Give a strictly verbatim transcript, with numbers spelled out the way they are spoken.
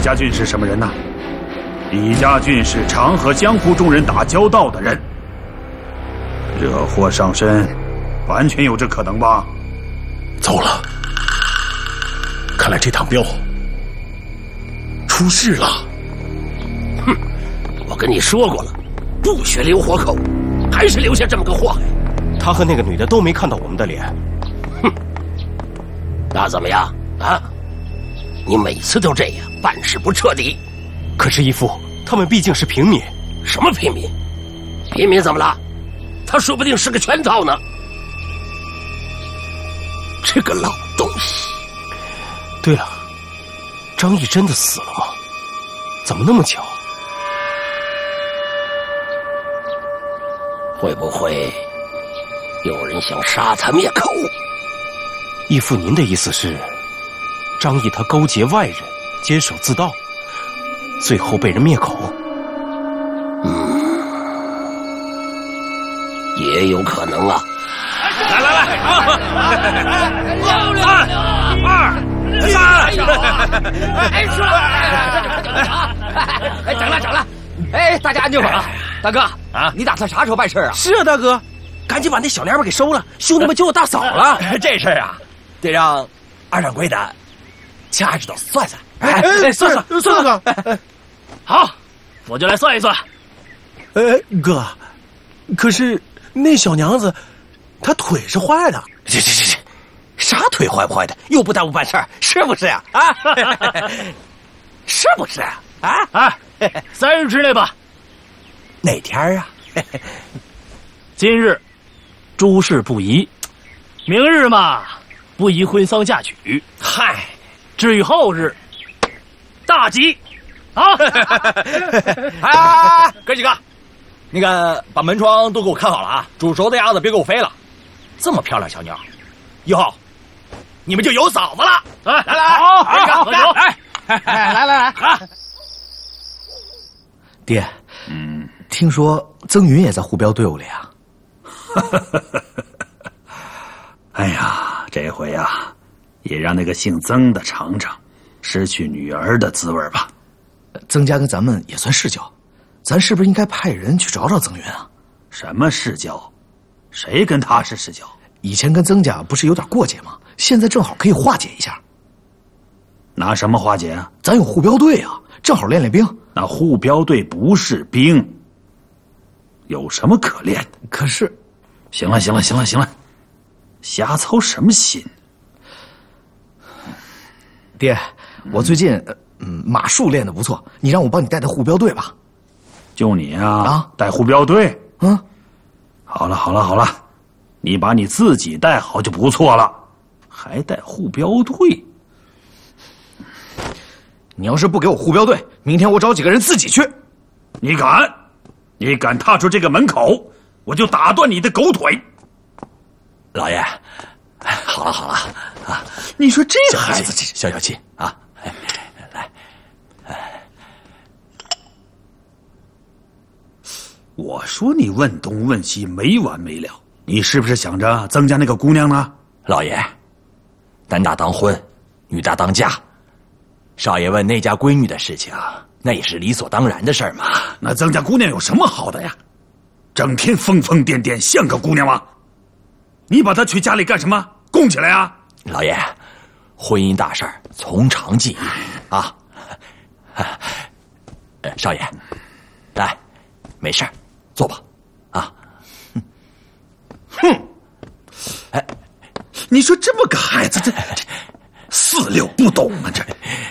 家俊是什么人呢？李家俊是常和江湖中人打交道的人，惹祸上身，完全有这可能吧？ 糟了，看来这趟镖出事了。 哼，我跟你说过了，不许留活口，还是留下这么个祸害。 他和那个女的都没看到我们的脸。 哼，那怎么样啊？你每次都这样，办事不彻底。 可是义父，他们毕竟是平民。 什么平民？平民怎么了？他说不定是个圈套呢。这个老东西。 对了，张毅真的死了吗？怎么那么巧？ 会不会有人想杀他灭口？ 义父，您的意思是，张毅他勾结外人，监守自盗，最后被人灭口？ 嗯，也有可能啊。 来来来，啊！三二三， 哎，输了！哎，整了整了！哎，大家安静会儿啊！大哥啊，你打算啥时候办事啊？ 是啊，大哥，赶紧把那小娘们给收了，兄弟们救我大嫂了。 这事儿啊，得让二掌柜的掐指头算算。哎，哎算算算算。 好，我就来算一算。 哎，哥，可是那小娘子，她腿是坏的。 这这这这，啥腿坏不坏的？又不耽误办事儿，是不是呀？啊，是不是啊？啊啊！三日之内吧。 哪天啊？ 今日诸事不宜，明日嘛不宜婚丧嫁娶。 嗨， 至于后日，大吉。啊！ 哎，哥几个，那个把门窗都给我看好了啊！煮熟的鸭子别给我飞了。这么漂亮小妞，以后你们就有嫂子了。 来来来， 好， 好， 来， 来来来，啊！ 爹，嗯，听说曾云也在护镖队伍里啊。 哎呀，这回啊，也让那个姓曾的尝尝失去女儿的滋味吧。 曾家跟咱们也算世交，咱是不是应该派人去找找曾云啊？ 什么世交？谁跟他是世交？ 以前跟曾家不是有点过节吗？现在正好可以化解一下。 拿什么化解啊？ 咱有护镖队啊，正好练练兵。 那护镖队不是兵，有什么可练的？ 可是， 行了，行了，行了，行了，瞎操什么心？ 爹，我最近嗯马术练得不错，你让我帮你带带护镖队吧。 就你啊？ 啊， 带护镖队？ 嗯， 好了，好了，好了，你把你自己带好就不错了，还带护镖队？ 你要是不给我护镖队，明天我找几个人自己去。 你敢？你敢踏出这个门口，我就打断你的狗腿！ 老爷，好了好了啊！ 你说这个孩子， 消消气啊！来， 我说你问东问西没完没了，你是不是想着曾家那个姑娘呢？ 老爷，男大当婚，女大当嫁。少爷问那家闺女的事情，那也是理所当然的事儿嘛。 那曾家姑娘有什么好的呀？整天疯疯癫癫，像个姑娘吗？你把她娶家里干什么？供起来啊！ 老爷，婚姻大事儿从长计议啊。少爷，来，没事儿，坐吧。啊， 哼，哎，你说这么个孩子，这这四六不懂啊，这